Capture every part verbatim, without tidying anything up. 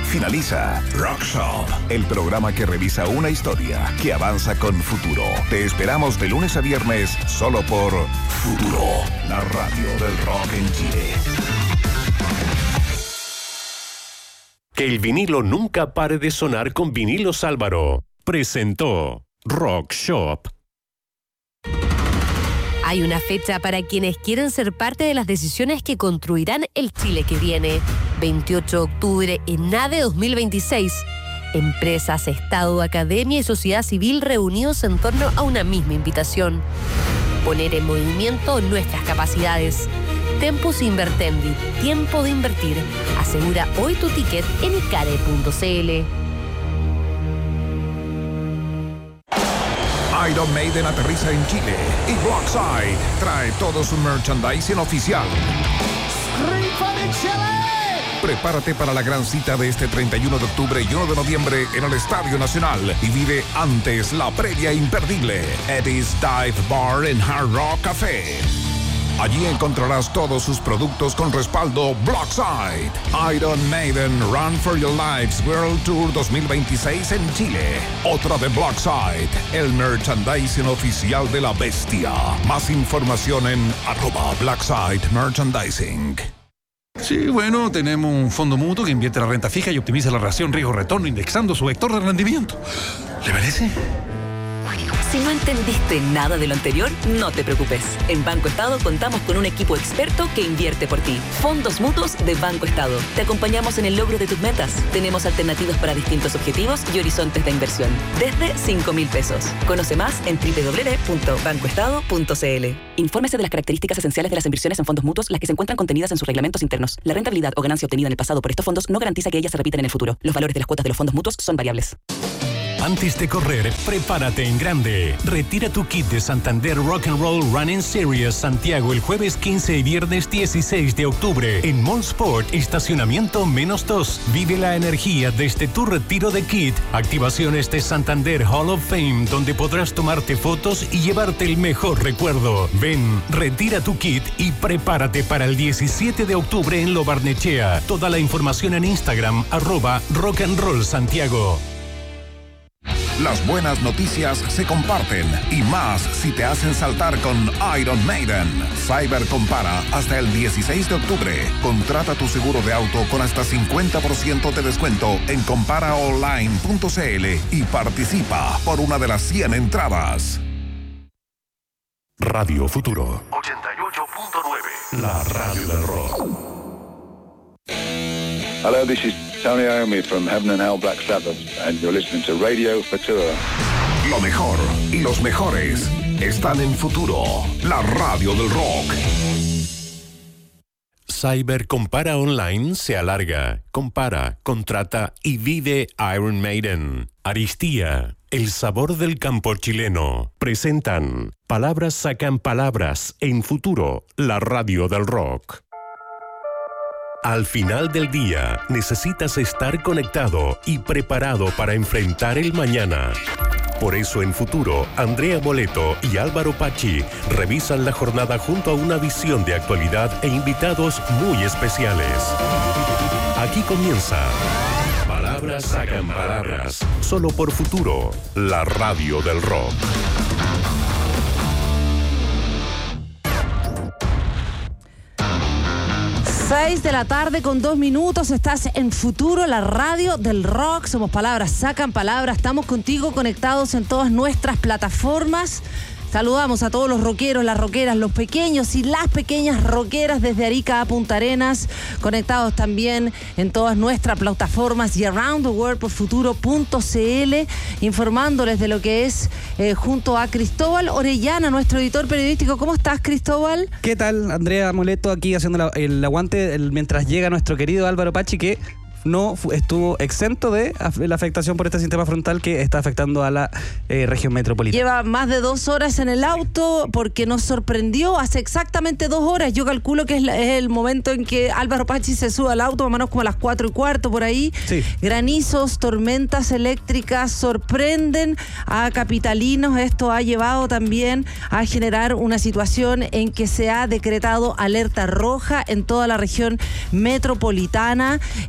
Finaliza Rock Shop, el programa que revisa una historia que avanza con futuro. Te esperamos de lunes a viernes solo por Futuro, la radio del rock en Chile. Que el vinilo nunca pare de sonar con Vinilos Álvaro. Presentó Rock Shop. Hay una fecha para quienes quieren ser parte de las decisiones que construirán el Chile que viene. veintiocho de octubre en ADE dos mil veintiséis. Empresas, Estado, Academia y sociedad civil reunidos en torno a una misma invitación. Poner en movimiento nuestras capacidades. Tempus Invertendi, tiempo de invertir. Asegura hoy tu ticket en icare punto cl. Iron Maiden aterriza en Chile y Blockside trae todo su merchandising oficial. Prepárate para la gran cita de este treinta y uno de octubre y uno de noviembre en el Estadio Nacional y vive antes la previa imperdible Eddie's Dive Bar and Hard Rock Café. Allí encontrarás todos sus productos con respaldo Blockside. Iron Maiden Run for Your Lives World Tour dos mil veintiséis en Chile. Otra de Blockside, el merchandising oficial de la bestia. Más información en arroba Blockside Merchandising. Sí, bueno, tenemos un fondo mutuo que invierte la renta fija y optimiza la relación riesgo-retorno indexando su vector de rendimiento. ¿Le parece? Si no entendiste nada de lo anterior, no te preocupes. En Banco Estado contamos con un equipo experto que invierte por ti. Fondos mutuos de Banco Estado. Te acompañamos en el logro de tus metas. Tenemos alternativas para distintos objetivos y horizontes de inversión. Desde cinco mil pesos. Conoce más en doble u doble u doble u punto banco estado punto cl. Infórmese de las características esenciales de las inversiones en fondos mutuos, las que se encuentran contenidas en sus reglamentos internos. La rentabilidad o ganancia obtenida en el pasado por estos fondos no garantiza que ellas se repitan en el futuro. Los valores de las cuotas de los fondos mutuos son variables. Antes de correr, prepárate en grande. Retira tu kit de Santander Rock and Roll Running Series Santiago el jueves quince y viernes dieciséis de octubre en Mall Sport Estacionamiento menos dos. Vive la energía desde tu retiro de kit. Activaciones de Santander Hall of Fame, donde podrás tomarte fotos y llevarte el mejor recuerdo. Ven, retira tu kit y prepárate para el diecisiete de octubre en Lo Barnechea. Toda la información en Instagram, arroba Rock and Roll Santiago. Las buenas noticias se comparten y más si te hacen saltar con Iron Maiden. Cyber Compara hasta el dieciséis de octubre. Contrata tu seguro de auto con hasta cincuenta por ciento de descuento en compara online punto cl y participa por una de las cien entradas. Radio Futuro ochenta y ocho punto nueve. La radio del rock. Hello, this is Tony Iommi from Heaven and Hell Black Sabbath, and you're listening to Radio Futura. Lo mejor y los mejores están en Futuro, la radio del rock. Cyber Compara Online se alarga, compara, contrata y vive Iron Maiden. Aristía, el sabor del campo chileno. Presentan Palabras sacan palabras en Futuro, la radio del rock. Al final del día, necesitas estar conectado y preparado para enfrentar el mañana. Por eso en Futuro, Andrea Moleto y Álvaro Pachi revisan la jornada junto a una visión de actualidad e invitados muy especiales. Aquí comienza Palabras sacan palabras, solo por Futuro, la radio del rock. seis de la tarde con dos minutos, estás en Futuro, la radio del rock. Somos Palabras sacan palabras, estamos contigo conectados en todas nuestras plataformas. Saludamos a todos los rockeros, las rockeras, los pequeños y las pequeñas rockeras desde Arica a Punta Arenas, conectados también en todas nuestras plataformas y around the world por futuro punto cl, informándoles de lo que es eh, junto a Cristóbal Orellana, nuestro editor periodístico. ¿Cómo estás, Cristóbal? ¿Qué tal, Andrea Moleto, aquí haciendo la, el aguante el, mientras llega nuestro querido Álvaro Pachi, que no estuvo exento de la afectación por este sistema frontal que está afectando a la eh, región metropolitana. Lleva más de dos horas en el auto porque nos sorprendió hace exactamente dos horas. Yo calculo que es, la, es el momento en que Álvaro Pachi se sube al auto, más o menos como a las cuatro y cuarto por ahí. Sí. Granizos, tormentas eléctricas sorprenden a capitalinos. Esto ha llevado también a generar una situación en que se ha decretado alerta roja en toda la región metropolitana. Eh, al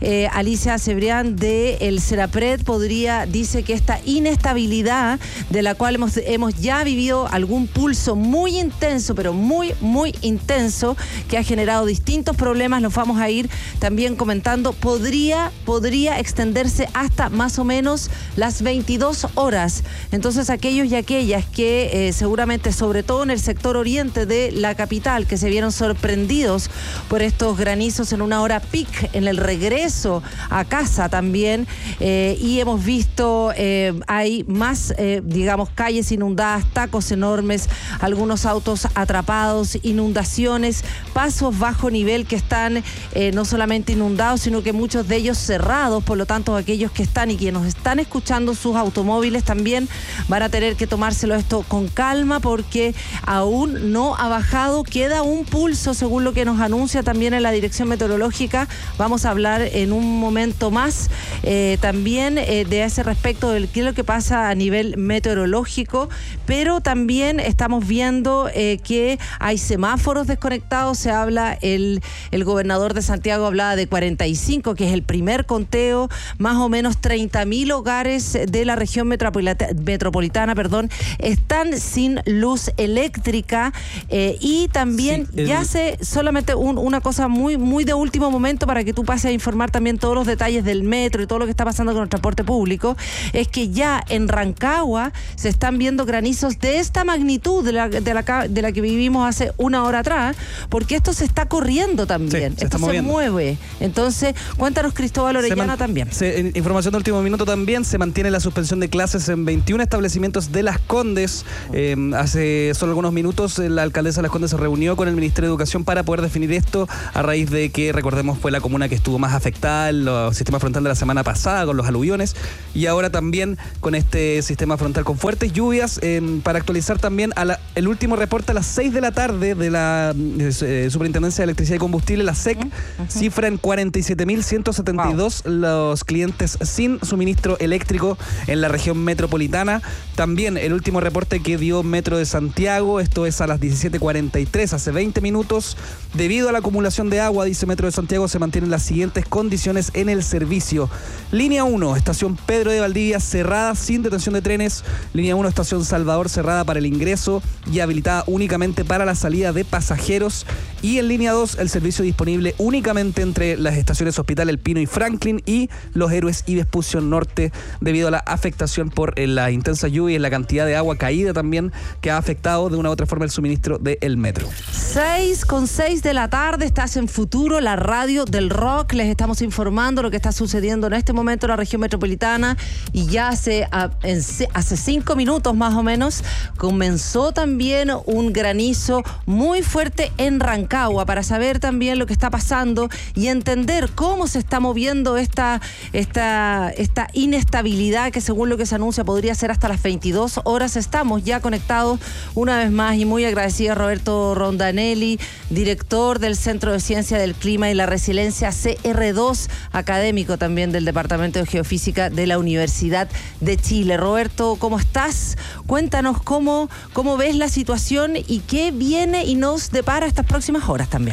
Alicia Cebrián de el Serapred podría, dice que esta inestabilidad de la cual hemos, hemos ya vivido algún pulso muy intenso, pero muy, muy intenso, que ha generado distintos problemas, los vamos a ir también comentando, podría, podría extenderse hasta más o menos las veintidós horas. Entonces aquellos y aquellas que eh, seguramente, sobre todo en el sector oriente de la capital, que se vieron sorprendidos por estos granizos en una hora peak, en el regreso a casa también, eh, y hemos visto, eh, hay más, eh, digamos, calles inundadas, tacos enormes, algunos autos atrapados, inundaciones, pasos bajo nivel que están eh, no solamente inundados, sino que muchos de ellos cerrados. Por lo tanto, aquellos que están y que nos están escuchando, sus automóviles también van a tener que tomárselo esto con calma, porque aún no ha bajado, queda un pulso según lo que nos anuncia también en la Dirección Meteorológica. Vamos a hablar en un momento más eh, también eh, de ese respecto de qué es lo que pasa a nivel meteorológico, pero también estamos viendo eh, que hay semáforos desconectados. Se habla, el, el gobernador de Santiago hablaba de cuarenta y cinco, que es el primer conteo, más o menos treinta mil hogares de la región metropolitana, metropolitana perdón, están sin luz eléctrica, eh, y también sí, el... ya se, solamente un, una cosa muy, muy de último momento para que tú pases a informar también todos los detalles del metro y todo lo que está pasando con el transporte público, es que ya en Rancagua se están viendo granizos de esta magnitud de la, de la, de la que vivimos hace una hora atrás, porque esto se está corriendo también, sí, se esto se mueve. Entonces, cuéntanos, Cristóbal Orellana, man, también. Se, información de último minuto también, se mantiene la suspensión de clases en veintiún establecimientos de Las Condes. Eh, hace solo algunos minutos la alcaldesa de Las Condes se reunió con el Ministerio de Educación para poder definir esto, a raíz de que, recordemos, fue la comuna que estuvo más afectada en el sistema frontal de la semana pasada con los aluviones, y ahora también con este sistema frontal con fuertes lluvias. Eh, para actualizar también a la, el último reporte a las seis de la tarde de la eh, Superintendencia de Electricidad y Combustible, la S E C, uh-huh. cifra en cuarenta y siete mil ciento setenta y dos wow. los clientes sin suministro eléctrico en la región metropolitana. También el último reporte que dio Metro de Santiago, esto es a las diecisiete cuarenta y tres, hace veinte minutos, debido a la acumulación de agua, dice Metro de Santiago, se mantienen las siguientes condiciones en el servicio. Línea uno, estación Pedro de Valdivia, cerrada sin detención de trenes. Línea uno, estación Salvador, cerrada para el ingreso y habilitada únicamente para la salida de pasajeros. Y en línea dos, el servicio disponible únicamente entre las estaciones Hospital El Pino y Franklin y Los Héroes y Vespucio Norte, debido a la afectación por la intensa lluvia y la cantidad de agua caída también que ha afectado de una u otra forma el suministro del metro. seis con seis de la tarde, estás en Futuro, la radio del rock. Les estamos informando lo que está sucediendo en este momento en la región metropolitana, y ya hace, hace cinco minutos más o menos comenzó también un granizo muy fuerte en Rancagua, para saber también lo que está pasando y entender cómo se está moviendo esta, esta, esta inestabilidad que, según lo que se anuncia, podría ser hasta las veintidós horas. Estamos ya conectados una vez más, y muy agradecida a Roberto Rondanelli, director del Centro de Ciencia del Clima y la Resiliencia C R dos, académico también del Departamento de Geofísica de la Universidad de Chile. Roberto, ¿cómo estás? Cuéntanos cómo, cómo ves la situación y qué viene y nos depara estas próximas horas también.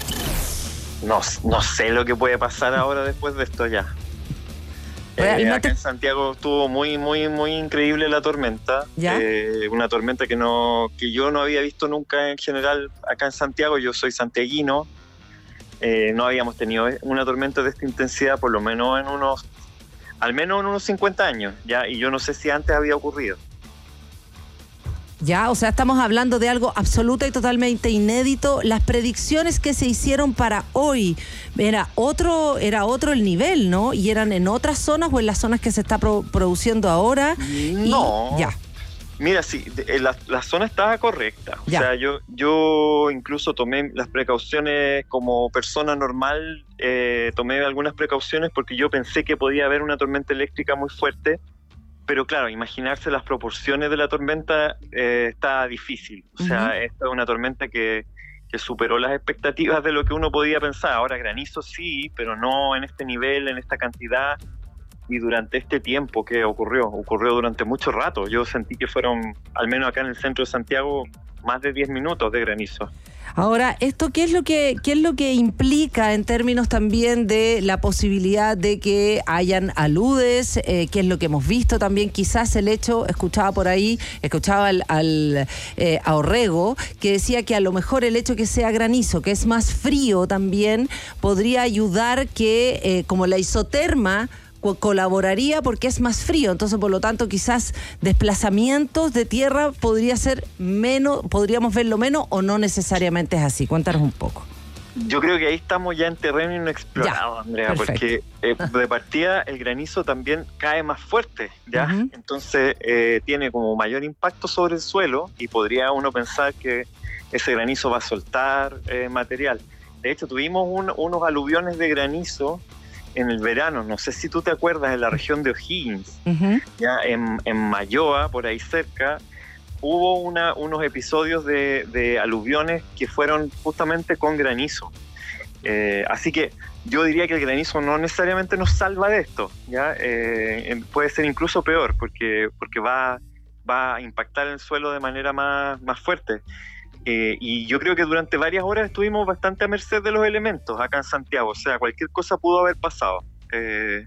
No, no sé lo que puede pasar ahora después de esto ya. Eh, acá en Santiago estuvo muy, muy, muy increíble la tormenta. Eh, una tormenta que no, que yo no había visto nunca en general acá en Santiago. Yo soy santiaguino. Eh, no habíamos tenido una tormenta de esta intensidad, por lo menos en unos, al menos en unos cincuenta años, ya, y yo no sé si antes había ocurrido. Ya, o sea, estamos hablando de algo absoluta y totalmente inédito. Las predicciones que se hicieron para hoy, era otro, era otro el nivel, ¿no? Y eran en otras zonas o en las zonas que se está pro- produciendo ahora. No. Y ya. Mira, sí, la, la zona estaba correcta. O ya. sea, yo, yo incluso tomé las precauciones como persona normal, eh, tomé algunas precauciones porque yo pensé que podía haber una tormenta eléctrica muy fuerte. Pero claro, imaginarse las proporciones de la tormenta eh, está difícil. O sea, uh-huh. esta es una tormenta que, que superó las expectativas de lo que uno podía pensar. Ahora, granizo sí, pero no en este nivel, en esta cantidad y durante este tiempo que ocurrió. Ocurrió durante mucho rato. Yo sentí que fueron, al menos acá en el centro de Santiago, más de diez minutos de granizo. Ahora, ¿esto qué es lo que qué es lo que implica en términos también de la posibilidad de que hayan aludes? Eh, ¿Qué es lo que hemos visto también? Quizás el hecho, escuchaba por ahí, escuchaba al, al eh, a Orrego, que decía que a lo mejor el hecho que sea granizo, que es más frío también, podría ayudar que, eh, como la isoterma, colaboraría porque es más frío, entonces por lo tanto quizás desplazamientos de tierra podría ser menos, podríamos verlo menos o no necesariamente es así. Cuéntanos un poco. Yo creo que ahí estamos ya en terreno inexplorado, ya, Andrea, perfecto. Porque eh, de partida el granizo también cae más fuerte, ¿ya? Uh-huh. Entonces eh, tiene como mayor impacto sobre el suelo y podría uno pensar que ese granizo va a soltar eh, material. De hecho, tuvimos un, unos aluviones de granizo en el verano, no sé si tú te acuerdas, en la región de O'Higgins, uh-huh. ya en, en Mayoa, por ahí cerca, hubo una, unos episodios de, de aluviones que fueron justamente con granizo. Eh, así que yo diría que el granizo no necesariamente nos salva de esto, ¿ya? Eh, puede ser incluso peor, porque, porque va, va a impactar el suelo de manera más, más fuerte. Eh, y yo creo que durante varias horas estuvimos bastante a merced de los elementos acá en Santiago, o sea, cualquier cosa pudo haber pasado. Eh...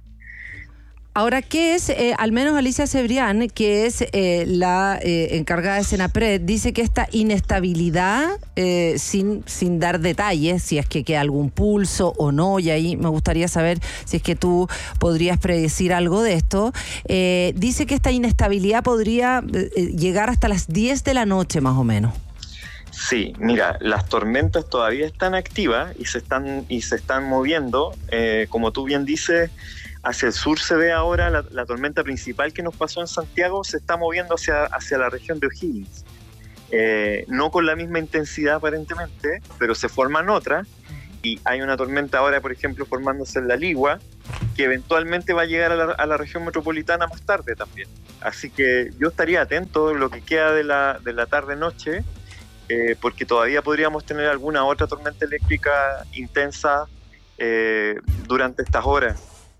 Ahora, ¿qué es, eh, al menos Alicia Cebrián, que es eh, la eh, encargada de Senapred, dice que esta inestabilidad, eh, sin, sin dar detalles, si es que queda algún pulso o no, y ahí me gustaría saber si es que tú podrías predecir algo de esto, eh, dice que esta inestabilidad podría eh, llegar hasta las diez de la noche más o menos. Sí, mira, las tormentas todavía están activas y se están y se están moviendo. Eh, como tú bien dices, hacia el sur se ve ahora la, la tormenta principal que nos pasó en Santiago, se está moviendo hacia, hacia la región de O'Higgins. Eh, no con la misma intensidad aparentemente, pero se forman otras. Y hay una tormenta ahora, por ejemplo, formándose en La Ligua, que eventualmente va a llegar a la, a la región metropolitana más tarde también. Así que yo estaría atento en lo que queda de la, de la tarde-noche, Eh, porque todavía podríamos tener alguna otra tormenta eléctrica intensa eh, durante estas horas.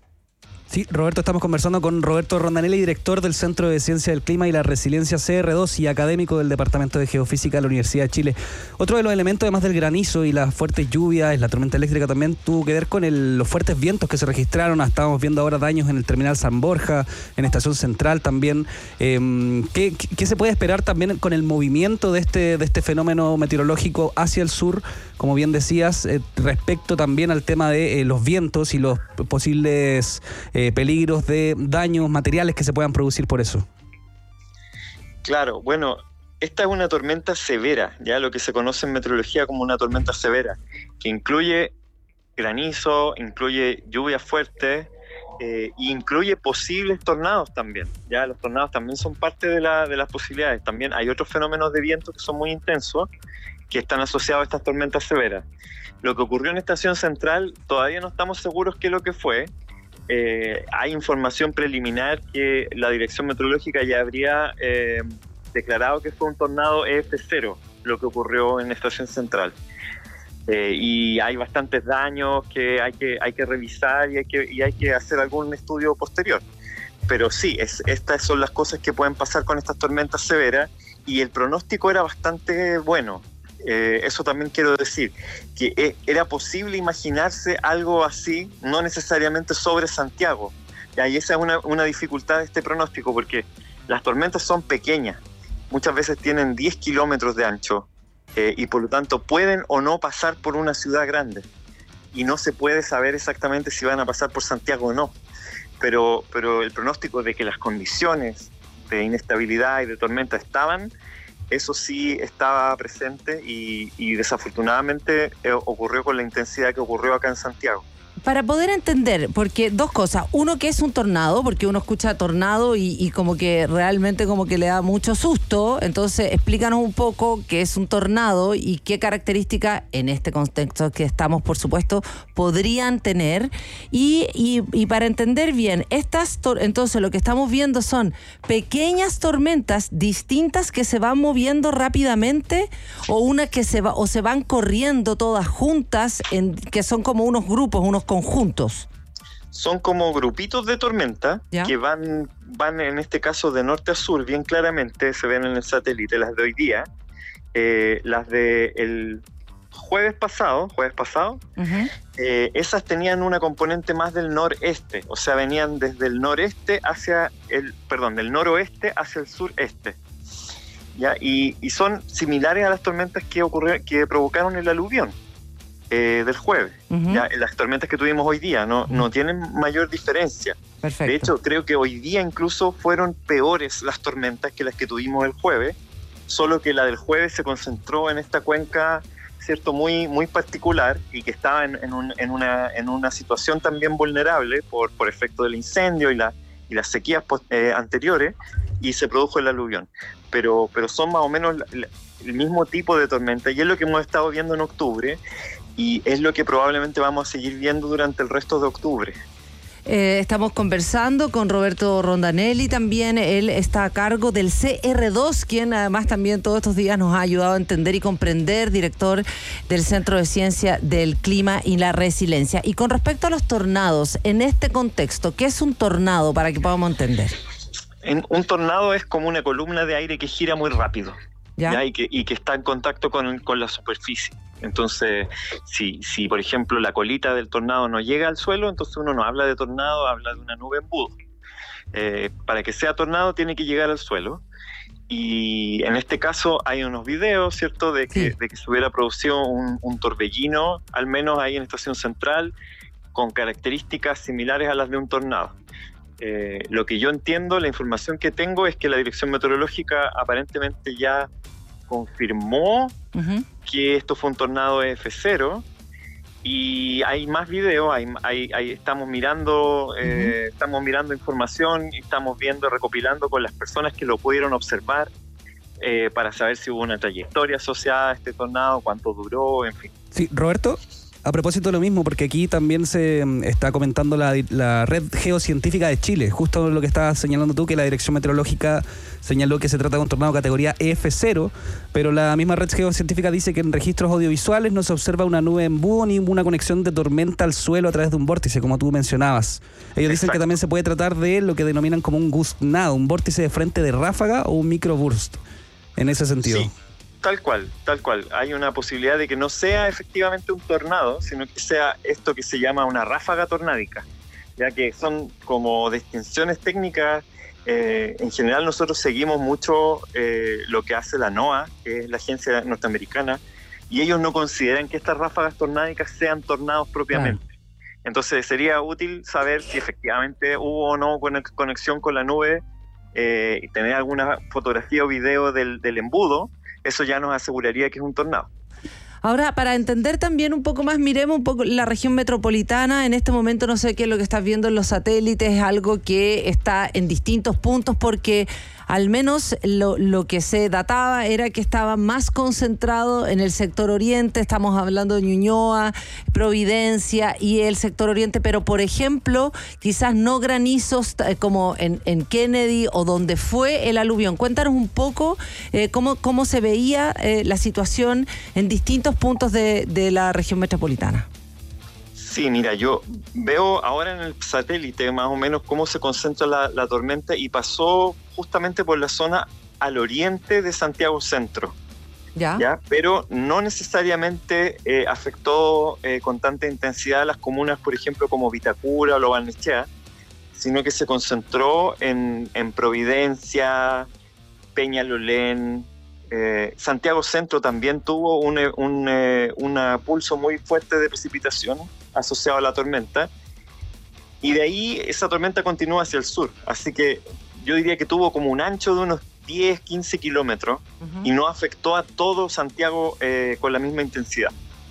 Sí, Roberto, estamos conversando con Roberto Rondanelli, director del Centro de Ciencia del Clima y la Resiliencia C R dos y académico del Departamento de Geofísica de la Universidad de Chile. Otro de los elementos, además del granizo y las fuertes lluvias, la tormenta eléctrica también tuvo que ver con el, los fuertes vientos que se registraron. Estábamos viendo ahora daños en el terminal San Borja, en Estación Central también. Eh, ¿qué, ¿Qué se puede esperar también con el movimiento de este, de este fenómeno meteorológico hacia el sur? Como bien decías, eh, respecto también al tema de eh, los vientos y los posibles eh, peligros de daños materiales que se puedan producir por eso. Claro, bueno, esta es una tormenta severa, ya lo que se conoce en meteorología como una tormenta severa, que incluye granizo, incluye lluvias fuertes, eh, e incluye posibles tornados también. Ya los tornados también son parte de, la, de las posibilidades. También hay otros fenómenos de viento que son muy intensos, que están asociados a estas tormentas severas. Lo que ocurrió en Estación Central, todavía no estamos seguros qué es lo que fue. Eh, hay información preliminar que la Dirección Meteorológica ya habría eh, declarado que fue un tornado E F cero, lo que ocurrió en Estación Central. Eh, y hay bastantes daños que hay que, hay que revisar y hay que, y hay que hacer algún estudio posterior. Pero sí, es, estas son las cosas que pueden pasar con estas tormentas severas, y el pronóstico era bastante bueno. Eh, eso también quiero decir, que eh, era posible imaginarse algo así, no necesariamente sobre Santiago. Y esa es una, una dificultad de este pronóstico, porque las tormentas son pequeñas, muchas veces tienen diez kilómetros de ancho, eh, y por lo tanto pueden o no pasar por una ciudad grande, y no se puede saber exactamente si van a pasar por Santiago o no. Pero, pero el pronóstico de que las condiciones de inestabilidad y de tormenta estaban, eso sí estaba presente, y, y desafortunadamente eh, ocurrió con la intensidad que ocurrió acá en Santiago. Para poder entender, porque dos cosas. Uno, que es un tornado, porque uno escucha tornado y, y como que realmente como que le da mucho susto. Entonces, explícanos un poco qué es un tornado y qué características, en este contexto que estamos, por supuesto, podrían tener. Y, y, y para entender bien, estas tor- entonces lo que estamos viendo son pequeñas tormentas distintas que se van moviendo rápidamente, o una que se va, o se van corriendo todas juntas, en, que son como unos grupos, unos conjuntos. Son como grupitos de tormenta, ¿ya?, que van, van en este caso de norte a sur, bien claramente, se ven en el satélite las de hoy día. Eh, las de el, jueves pasado, jueves pasado, uh-huh. eh, esas tenían una componente más del noreste, o sea, venían desde el noreste hacia el, perdón, del noroeste hacia el sureste. ¿Ya? Y, y son similares a las tormentas que ocurrieron, que provocaron el aluvión eh, del jueves. Uh-huh. ¿Ya? Las tormentas que tuvimos hoy día no, uh-huh. no tienen mayor diferencia. Perfecto. De hecho, creo que hoy día incluso fueron peores las tormentas que las que tuvimos el jueves, solo que la del jueves se concentró en esta cuenca, cierto, muy, muy particular y que estaba en, en, un, en, una, en una situación también vulnerable por, por efecto del incendio y, la, y las sequías post, eh, anteriores, y se produjo el aluvión. Pero, pero son más o menos la, la, el mismo tipo de tormenta, y es lo que hemos estado viendo en octubre, y es lo que probablemente vamos a seguir viendo durante el resto de octubre. Eh, estamos conversando con Roberto Rondanelli también, él está a cargo del C R dos, quien además también todos estos días nos ha ayudado a entender y comprender, director del Centro de Ciencia del Clima y la Resiliencia. Y con respecto a los tornados, en este contexto, ¿qué es un tornado para que podamos entender? En, un tornado es como una columna de aire que gira muy rápido, ¿ya? ¿Ya? Y, que, y que está en contacto con, con la superficie. Entonces, si, si por ejemplo la colita del tornado no llega al suelo, entonces uno no habla de tornado, habla de una nube embudo. Eh, para que sea tornado tiene que llegar al suelo. Y en este caso hay unos videos, ¿cierto?, de que, sí. de que se hubiera producido un, un torbellino, al menos ahí en Estación Central, con características similares a las de un tornado. Eh, lo que yo entiendo, la información que tengo es que la Dirección Meteorológica aparentemente ya confirmó uh-huh. que esto fue un tornado E F cero, y hay más videos, hay, hay, hay, estamos mirando eh, uh-huh. estamos mirando información, estamos viendo, recopilando con las personas que lo pudieron observar eh, para saber si hubo una trayectoria asociada a este tornado, cuánto duró, en fin. Sí, Roberto, a propósito de lo mismo, porque aquí también se está comentando la, la Red Geocientífica de Chile, justo lo que estabas señalando tú, que la Dirección Meteorológica señaló que se trata de un tornado categoría E F cero, pero la misma Red Geocientífica dice que en registros audiovisuales no se observa una nube embudo ni una conexión de tormenta al suelo a través de un vórtice, como tú mencionabas. Ellos dicen Exacto. que también se puede tratar de lo que denominan como un gustenado, un vórtice de frente de ráfaga o un microburst, en ese sentido. Sí. Tal cual, tal cual. Hay una posibilidad de que no sea efectivamente un tornado, sino que sea esto que se llama una ráfaga tornádica, ya que son como distinciones técnicas. Eh, en general nosotros seguimos mucho eh, lo que hace la NOAA, que es la agencia norteamericana, y ellos no consideran que estas ráfagas tornádicas sean tornados propiamente. Claro. Entonces sería útil saber si efectivamente hubo o no conexión con la nube, eh, y tener alguna fotografía o video del, del embudo. Eso ya nos aseguraría que es un tornado. Ahora, para entender también un poco más, miremos un poco la región metropolitana. En este momento no sé qué es lo que estás viendo en los satélites, es algo que está en distintos puntos, porque al menos lo, lo que se databa era que estaba más concentrado en el sector oriente. Estamos hablando de Ñuñoa, Providencia y el sector oriente, pero por ejemplo, quizás no granizos eh, como en, en Kennedy o donde fue el aluvión. Cuéntanos un poco eh, cómo, cómo se veía eh, la situación en distintos puntos de, de la región metropolitana. Sí, mira, yo veo ahora en el satélite más o menos cómo se concentra la, la tormenta, y pasó justamente por la zona al oriente de Santiago Centro. ¿Ya? ¿Ya? Pero no necesariamente eh, afectó eh, con tanta intensidad a las comunas, por ejemplo, como Vitacura o Lo Barnechea, sino que se concentró en, en Providencia, Peñalolén. Eh, Santiago Centro también tuvo un, un, eh, un pulso muy fuerte de precipitación asociado a la tormenta, y de ahí esa tormenta continúa hacia el sur, así que yo diría que tuvo como un ancho de unos diez, quince kilómetros uh-huh. y no afectó a todo Santiago eh, con la misma intensidad.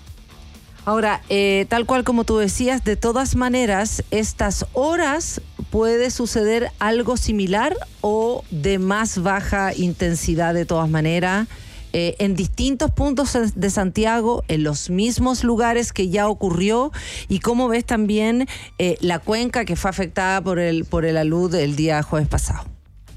Ahora, eh, tal cual como tú decías, de todas maneras, estas horas puede suceder algo similar o de más baja intensidad de todas maneras, eh, en distintos puntos de Santiago, en los mismos lugares que ya ocurrió. Y cómo ves también eh, la cuenca que fue afectada por el, por el alud el día jueves pasado.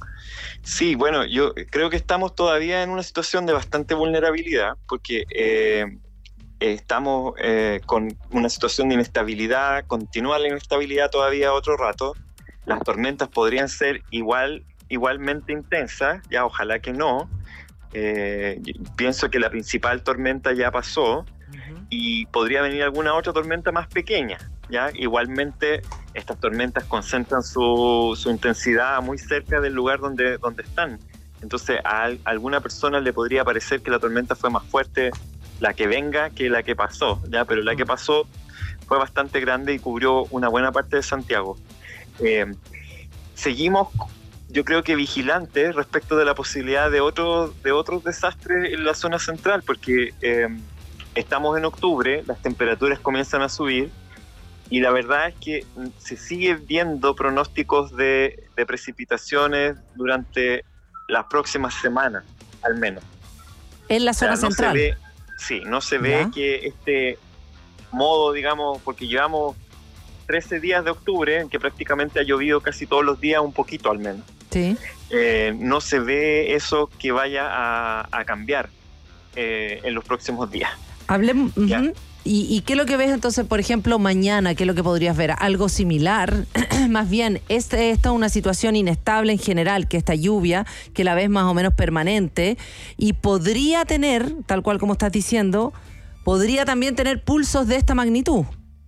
Sí, bueno, yo creo que estamos todavía en una situación de bastante vulnerabilidad, porque eh, estamos eh, con una situación de inestabilidad, continúa la inestabilidad todavía otro rato. Las tormentas podrían ser igual, igualmente intensas, ya ojalá que no. Eh, pienso que la principal tormenta ya pasó, y podría venir alguna otra tormenta más pequeña, ¿ya? Igualmente, estas tormentas concentran su, su intensidad muy cerca del lugar donde, donde están. Entonces, a, a alguna persona le podría parecer que la tormenta fue más fuerte la que venga que la que pasó, ¿ya? Pero la que pasó fue bastante grande y cubrió una buena parte de Santiago. Eh, seguimos, yo creo que vigilantes respecto de la posibilidad de, otro, de otros desastres en la zona central, porque eh, estamos en octubre, las temperaturas comienzan a subir, y la verdad es que se sigue viendo pronósticos de, de precipitaciones durante las próximas semanas, al menos. En la zona o sea, no central. Se ve, sí, no se ve ¿Ya? que este modo, digamos, porque llevamos trece días de octubre en que prácticamente ha llovido casi todos los días, un poquito al menos. Sí. Eh, no se ve eso que vaya a, a cambiar eh, en los próximos días. Hablemos. Ya. Uh-huh. ¿Y, ¿Y qué es lo que ves entonces, por ejemplo, mañana? ¿Qué es lo que podrías ver? ¿Algo similar? Más bien, ¿esta es una situación inestable en general, que esta lluvia, que la ves más o menos permanente, y podría tener, tal cual como estás diciendo, podría también tener pulsos de esta magnitud?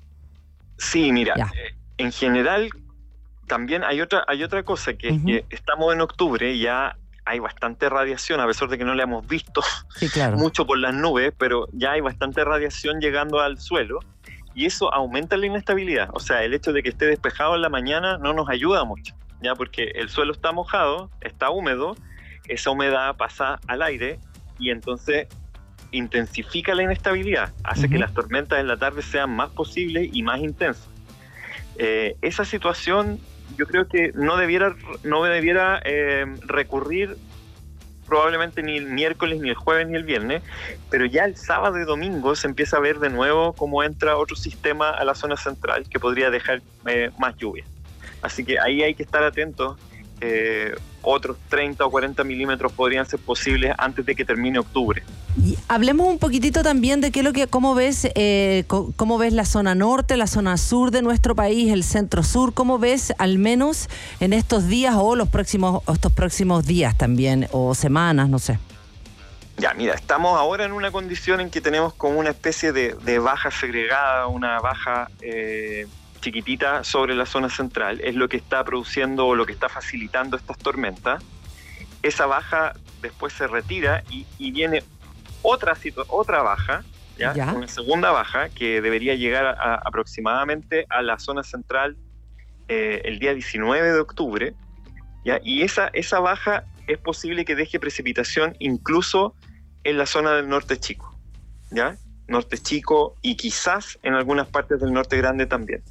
Sí, mira, eh, en general también hay otra, hay otra cosa, que uh-huh. es que estamos en octubre y ya hay bastante radiación, a pesar de que no la hemos visto sí, claro. mucho por las nubes, pero ya hay bastante radiación llegando al suelo y eso aumenta la inestabilidad. O sea, el hecho de que esté despejado en la mañana no nos ayuda mucho, ya, porque el suelo está mojado, está húmedo, esa humedad pasa al aire y entonces intensifica la inestabilidad, hace uh-huh. que las tormentas en la tarde sean más posibles y más intensas. Eh, esa situación yo creo que no debiera, no debiera eh, recurrir probablemente ni el miércoles, ni el jueves, ni el viernes, pero ya el sábado y domingo se empieza a ver de nuevo cómo entra otro sistema a la zona central que podría dejar eh, más lluvia. Así que ahí hay que estar atentos. Eh, otros treinta o cuarenta milímetros podrían ser posibles antes de que termine octubre. Y hablemos un poquitito también de qué es lo que, cómo ves, eh, cómo ves la zona norte, la zona sur de nuestro país, el centro sur. ¿Cómo ves, al menos en estos días o los próximos, estos próximos días también, o semanas, no sé? Ya, mira, estamos ahora en una condición en que tenemos como una especie de, de baja segregada, una baja eh, chiquitita sobre la zona central. Es lo que está produciendo o lo que está facilitando estas tormentas. Esa baja después se retira y, y viene otra situ- otra baja, ¿ya? ¿Ya? Una segunda baja que debería llegar a, a, aproximadamente a la zona central eh, el día diecinueve de octubre, ¿ya? Y esa, esa baja es posible que deje precipitación incluso en la zona del norte chico, ¿ya? Norte chico y quizás en algunas partes del norte grande también.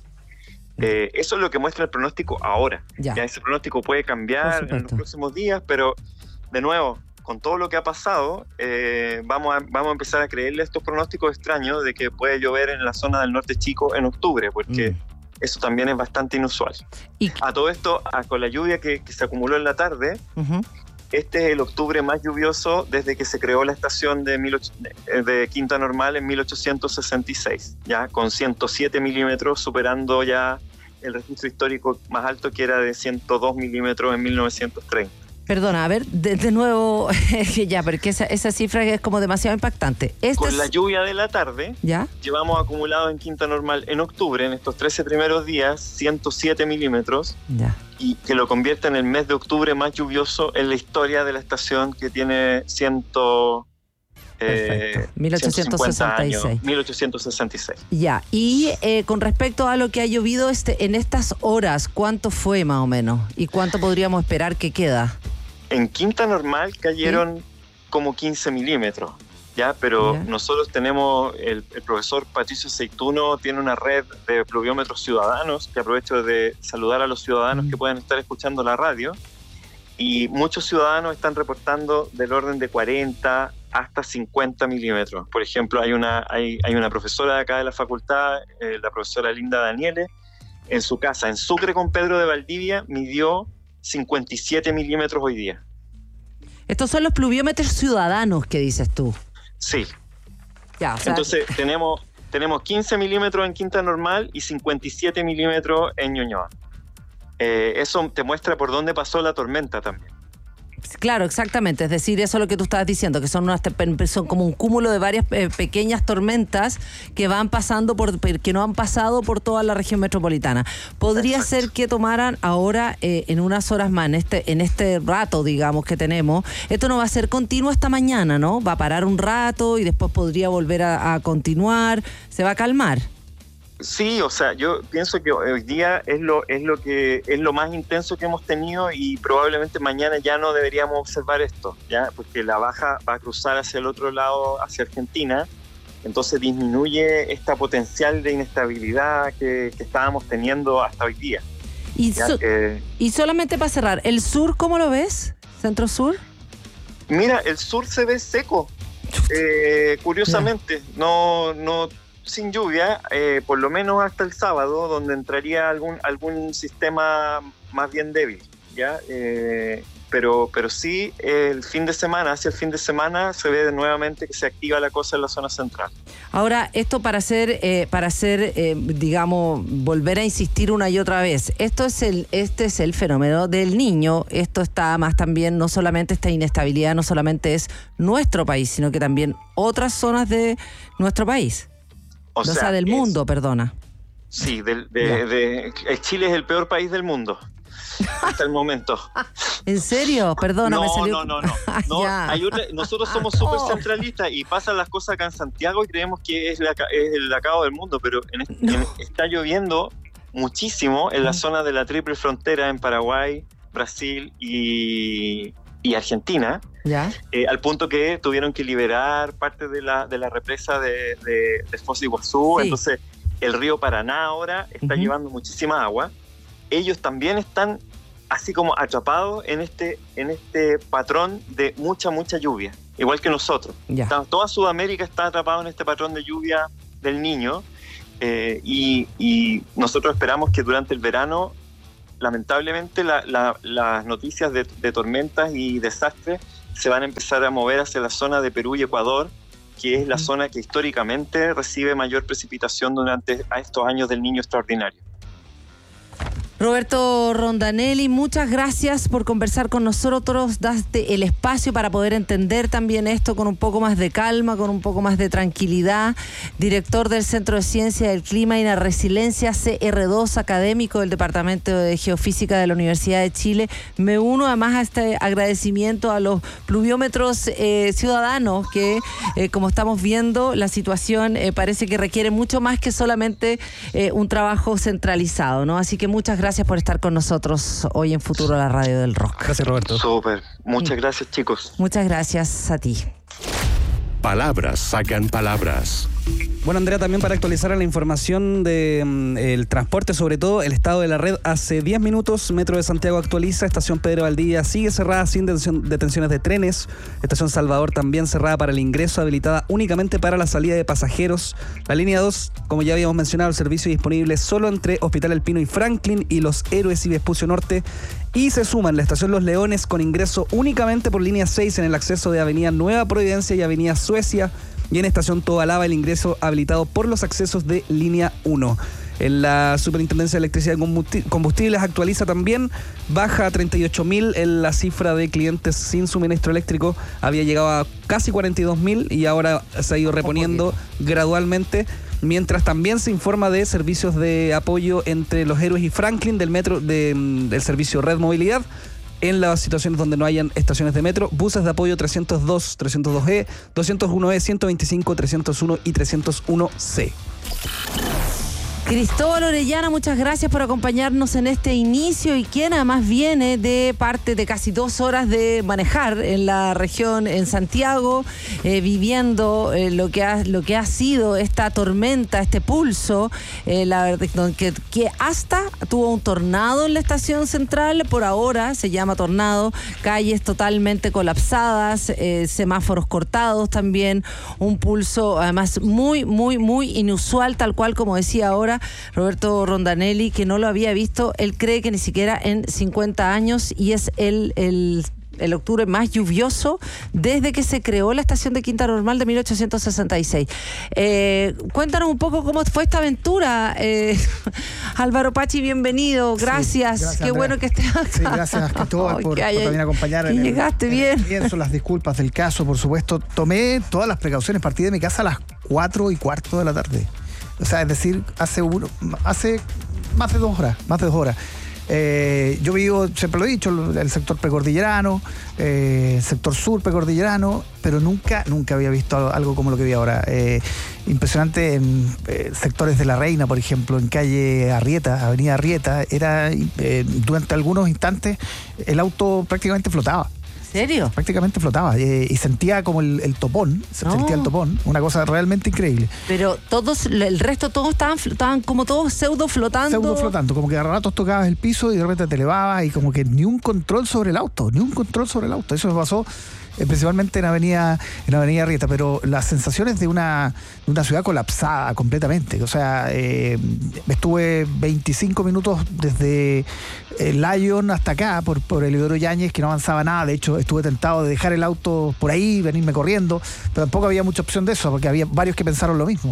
Eh, eso es lo que muestra el pronóstico ahora. Ya, ya ese pronóstico puede cambiar en los próximos días, pero de nuevo, con todo lo que ha pasado, eh, vamos, a, vamos a empezar a creerle a estos pronósticos extraños de que puede llover en la zona del norte chico en octubre, porque mm. eso también es bastante inusual. ¿Y? A todo esto, a, con la lluvia que, que se acumuló en la tarde, uh-huh. este es el octubre más lluvioso desde que se creó la estación de, mil ocho, de Quinta Normal en mil ochocientos sesenta y seis, ya con ciento siete milímetros, superando ya el registro histórico más alto, que era de ciento dos milímetros en mil novecientos treinta. Perdona, a ver, de, de nuevo, ya, porque esa, esa cifra es como demasiado impactante. Este Con es... la lluvia de la tarde, ¿ya? Llevamos acumulado en Quinta Normal en octubre, en estos trece primeros días, ciento siete milímetros, ya. Y que lo convierte en el mes de octubre más lluvioso en la historia de la estación, que tiene ciento... Perfecto. Eh, mil ochocientos sesenta y seis. Años, mil ochocientos sesenta y seis. Ya, y eh, con respecto a lo que ha llovido este, en estas horas, ¿cuánto fue más o menos? ¿Y cuánto podríamos esperar que queda? En Quinta Normal cayeron ¿Sí? como quince milímetros, ¿ya? Pero ¿Ya? nosotros tenemos, el, el profesor Patricio Seituno tiene una red de pluviómetros ciudadanos, que aprovecho de saludar a los ciudadanos mm. que pueden estar escuchando la radio, y muchos ciudadanos están reportando del orden de cuarenta hasta cincuenta milímetros. Por ejemplo, hay una, hay, hay una profesora de acá de la facultad, eh, la profesora Linda Daniele, en su casa, en Sucre con Pedro de Valdivia, midió cincuenta y siete milímetros hoy día. Estos son los pluviómetros ciudadanos que dices tú. Sí. Ya, o sea... Entonces tenemos, tenemos quince milímetros en Quinta Normal y cincuenta y siete milímetros en Ñuñoa. Eh, eso te muestra por dónde pasó la tormenta también. Claro, exactamente. Es decir, eso es lo que tú estabas diciendo, que son, unas, son como un cúmulo de varias eh, pequeñas tormentas que van pasando por, que no han pasado por toda la región metropolitana. Podría Exacto. ser que tomaran ahora eh, en unas horas más, en este, en este rato, digamos, que tenemos. Esto no va a ser continuo esta mañana, ¿no? Va a parar un rato y después podría volver a, a continuar. Se va a calmar. Sí, o sea, yo pienso que hoy día es lo es lo que es lo más intenso que hemos tenido y probablemente mañana ya no deberíamos observar esto, ya, porque la baja va a cruzar hacia el otro lado, hacia Argentina, entonces disminuye esta potencial de inestabilidad que, que estábamos teniendo hasta hoy día. Y, so, que, y solamente para cerrar, ¿el sur cómo lo ves? ¿Centro-sur? Mira, el sur se ve seco, eh, curiosamente, no no sin lluvia, eh, por lo menos hasta el sábado, donde entraría algún algún sistema más bien débil, ¿ya? Eh, pero, pero sí, el fin de semana, hacia el fin de semana, se ve nuevamente que se activa la cosa en la zona central. Ahora, esto para hacer, eh, para hacer eh, digamos, volver a insistir una y otra vez, esto es el, este es el fenómeno del Niño, esto está más también, no solamente esta inestabilidad, no solamente es nuestro país, sino que también otras zonas de nuestro país. O, o sea, sea, del es, mundo, perdona. Sí, de, de, de, de, Chile es el peor país del mundo hasta el momento. ¿En serio? Perdona, no, me salió... No, no, no. no hay otra, nosotros somos súper centralistas y pasan las cosas acá en Santiago y creemos que es, la, es el acabo del mundo, pero en, no. en, está lloviendo muchísimo en la zona de la triple frontera en Paraguay, Brasil y... y Argentina, ¿ya? Eh, al punto que tuvieron que liberar parte de la de la represa de, de, de Foz de Iguazú, sí. Entonces el río Paraná ahora está uh-huh. llevando muchísima agua. Ellos también están así como atrapados en este en este patrón de mucha, mucha lluvia, igual que nosotros. Está, toda Sudamérica está atrapada en este patrón de lluvia del Niño, eh, y, y nosotros esperamos que durante el verano lamentablemente la, la, las noticias de, de tormentas y desastres se van a empezar a mover hacia la zona de Perú y Ecuador, que es la zona que históricamente recibe mayor precipitación durante a estos años del Niño extraordinario. Roberto Rondanelli, muchas gracias por conversar con nosotros, daste el espacio para poder entender también esto con un poco más de calma, con un poco más de tranquilidad. Director del Centro de Ciencia del Clima y la Resiliencia C R dos, académico del Departamento de Geofísica de la Universidad de Chile. Me uno además a este agradecimiento a los pluviómetros eh, ciudadanos que, eh, como estamos viendo, la situación eh, parece que requiere mucho más que solamente eh, un trabajo centralizado, ¿no? Así que muchas gracias. Gracias por estar con nosotros hoy en Futuro, la radio del rock. Gracias, Roberto. Súper. Muchas gracias, chicos. Muchas gracias a ti. Palabras sacan palabras. Bueno, Andrea, también para actualizar la información del de, transporte, sobre todo el estado de la red, hace diez minutos Metro de Santiago actualiza, estación Pedro Valdivia sigue cerrada sin detenciones de trenes, estación Salvador también cerrada para el ingreso, habilitada únicamente para la salida de pasajeros. La línea dos, como ya habíamos mencionado, el servicio disponible solo entre Hospital El Pino y Franklin y Los Héroes y Vespucio Norte. Y se suman la estación Los Leones con ingreso únicamente por línea seis en el acceso de Avenida Nueva Providencia y Avenida Suecia, y en estación Tobalaba el ingreso habilitado por los accesos de línea uno. En la Superintendencia de Electricidad y Combustibles actualiza también, baja a treinta y ocho mil en la cifra de clientes sin suministro eléctrico, había llegado a casi cuarenta y dos mil y ahora se ha ido reponiendo gradualmente, mientras también se informa de servicios de apoyo entre Los Héroes y Franklin del metro de, del servicio Red Movilidad. En las situaciones donde no hayan estaciones de metro, buses de apoyo trescientos dos, trescientos dos E, doscientos uno E, ciento veinticinco, trescientos uno y trescientos uno C. Cristóbal Orellana, muchas gracias por acompañarnos en este inicio, y quien además viene de parte de casi dos horas de manejar en la región, en Santiago, eh, viviendo eh, lo que ha lo que ha sido esta tormenta, este pulso, eh, la, que, que hasta tuvo un tornado en la estación central, por ahora se llama tornado, calles totalmente colapsadas, eh, semáforos cortados también, un pulso además muy, muy, muy inusual, tal cual como decía ahora Roberto Rondanelli, que no lo había visto, él cree que ni siquiera en cincuenta años, y es el, el el octubre más lluvioso desde que se creó la estación de Quinta Normal de mil ochocientos sesenta y seis. Eh, cuéntanos un poco cómo fue esta aventura. Eh, Álvaro Pachi, bienvenido. Gracias. Sí, gracias Qué Andrea. Bueno que estés acá. Sí, gracias, Cristóbal, por, por también acompañar. Y en llegaste el, bien. Pienso las disculpas del caso, por supuesto. Tomé todas las precauciones, partí de mi casa a las cuatro y cuarto de la tarde. O sea, es decir, hace, uno, hace más de dos horas, más de dos horas. Eh, yo vivo, siempre lo he dicho, el sector precordillerano, eh, sector sur precordillerano, pero nunca, nunca había visto algo como lo que vi ahora. Eh, impresionante en eh, sectores de La Reina, por ejemplo, en calle Arrieta, avenida Arrieta, era eh, durante algunos instantes el auto prácticamente flotaba. ¿En serio? Prácticamente flotaba eh, y sentía como el, el topón, se no. sentía el topón, una cosa realmente increíble. Pero todos, el resto todos estaban, estaban como todos pseudo flotando. Pseudo flotando, como que a ratos tocabas el piso y de repente te elevabas y como que ni un control sobre el auto, ni un control sobre el auto. Eso me pasó eh, principalmente en Avenida en Avenida Arrieta, pero las sensaciones de una, de una ciudad colapsada completamente. O sea, eh, estuve veinticinco minutos desde el Lyon hasta acá, por, por el Isidoro Yáñez, que no avanzaba nada. De hecho, estuve tentado de dejar el auto por ahí, venirme corriendo, pero tampoco había mucha opción de eso, porque había varios que pensaron lo mismo.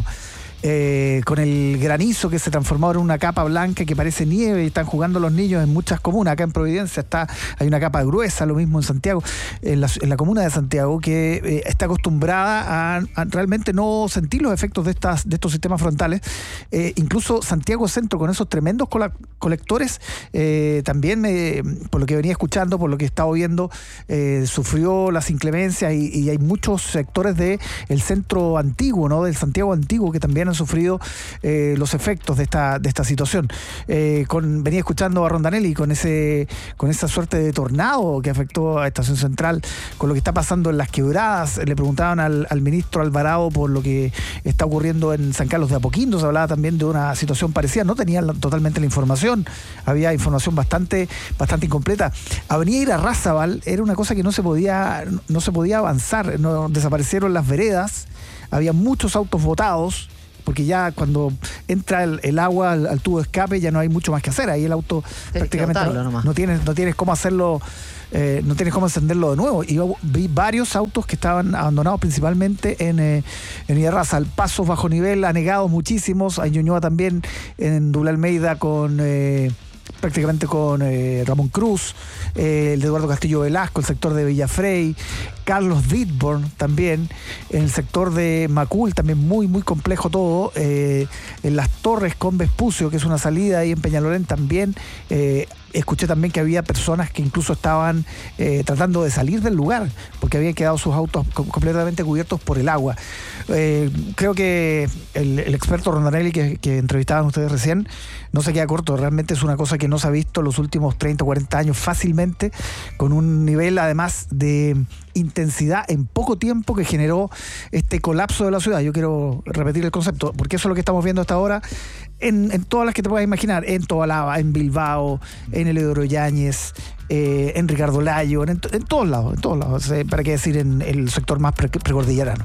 Eh, con el granizo que se transformó en una capa blanca que parece nieve y están jugando los niños en muchas comunas. Acá en Providencia está, hay una capa gruesa, lo mismo en Santiago, en la, en la comuna de Santiago, que eh, está acostumbrada a, a realmente no sentir los efectos de, estas, de estos sistemas frontales. Eh, incluso Santiago Centro, con esos tremendos cola, colectores, eh, también, eh, por lo que venía escuchando, por lo que he estado viendo, eh, sufrió las inclemencias y, y hay muchos sectores del centro antiguo, ¿no? Del Santiago antiguo, que también han sufrido eh, los efectos de esta de esta situación. Eh, con, venía escuchando a Rondanelli con ese con esa suerte de tornado que afectó a Estación Central, con lo que está pasando en las quebradas. Le preguntaban al, al ministro Alvarado por lo que está ocurriendo en San Carlos de Apoquindo. Se hablaba también de una situación parecida. No tenían la, totalmente la información. Había información bastante bastante incompleta. Avenida Irarrázaval era una cosa que no se podía no se podía avanzar. No, desaparecieron las veredas. Había muchos autos botados, porque ya cuando entra el, el agua al, al tubo de escape ya no hay mucho más que hacer. Ahí el auto tienes prácticamente no, no tienes no tienes cómo hacerlo, eh, no tienes cómo encenderlo de nuevo. Y yo vi varios autos que estaban abandonados, principalmente en, eh, en Irarrázaval. Pasos bajo nivel anegados muchísimos. En Ñuñoa también, en Dula Almeida con... Eh, prácticamente con eh, Ramón Cruz, eh, el de Eduardo Castillo Velasco, el sector de Villafrey, Carlos Ditborn también, en el sector de Macul, también muy, muy complejo todo, eh, en Las Torres con Vespucio, que es una salida ahí en Peñalolén también. eh, Escuché también que había personas que incluso estaban eh, tratando de salir del lugar porque habían quedado sus autos com- completamente cubiertos por el agua. Eh, creo que el, el experto Rondanelli que, que entrevistaban ustedes recién no se queda corto. Realmente es una cosa que no se ha visto en los últimos treinta o cuarenta años fácilmente, con un nivel además de intensidad en poco tiempo que generó este colapso de la ciudad. Yo quiero repetir el concepto, porque eso es lo que estamos viendo hasta ahora en, en todas las que te puedas imaginar, en Tobalaba, en Bilbao, en el Isidoro Yáñez, eh, en Ricardo Layo, en, en todos lados, en todos lados, eh, para qué decir en el sector más pre- precordillerano.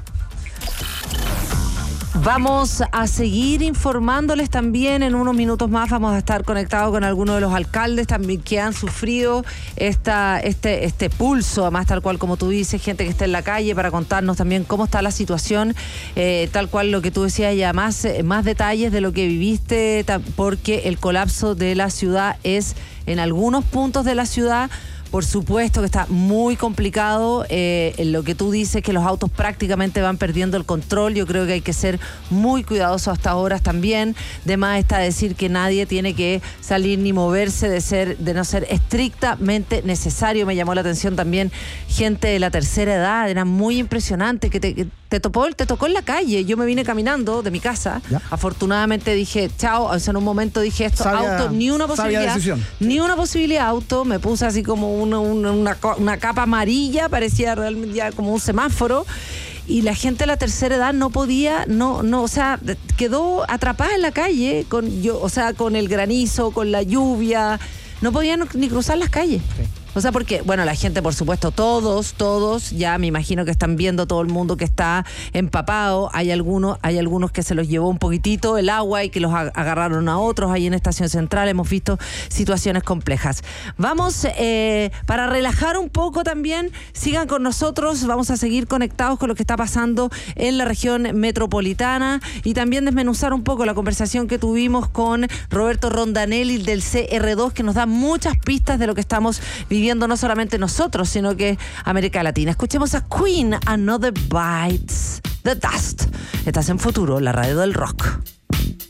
Vamos a seguir informándoles también. En unos minutos más vamos a estar conectados con algunos de los alcaldes también que han sufrido esta, este, este pulso, además tal cual como tú dices, gente que está en la calle, para contarnos también cómo está la situación, eh, tal cual lo que tú decías, ya más, más detalles de lo que viviste, porque el colapso de la ciudad es en algunos puntos de la ciudad. Por supuesto que está muy complicado, eh, en lo que tú dices, que los autos prácticamente van perdiendo el control. Yo creo que hay que ser muy cuidadosos hasta ahora también. De más está decir que nadie tiene que salir ni moverse de ser, de no ser estrictamente necesario. Me llamó la atención también gente de la tercera edad, era muy impresionante, que te, que te, topó, te tocó en la calle. Yo me vine caminando de mi casa, ¿ya? Afortunadamente dije, chao, o sea, en un momento dije esto, sabia, auto, ni una posibilidad, ni una posibilidad auto, me puse así como Una, una, una, una capa amarilla, parecía realmente ya como un semáforo, y la gente de la tercera edad no podía, no, no, o sea, quedó atrapada en la calle con yo, o sea, con el granizo, con la lluvia, no podían ni cruzar las calles. Sí. O sea, porque, bueno, la gente, por supuesto, todos, todos, ya me imagino que están viendo todo el mundo que está empapado. Hay algunos, hay algunos que se los llevó un poquitito el agua y que los agarraron a otros ahí en Estación Central. Hemos visto situaciones complejas. Vamos, eh, para relajar un poco también, sigan con nosotros. Vamos a seguir conectados con lo que está pasando en la región metropolitana y también desmenuzar un poco la conversación que tuvimos con Roberto Rondanelli del C R dos, que nos da muchas pistas de lo que estamos viviendo. Viendo no solamente nosotros, sino que América Latina. Escuchemos a Queen, Another Bites the Dust. Estás en Futuro, la radio del rock.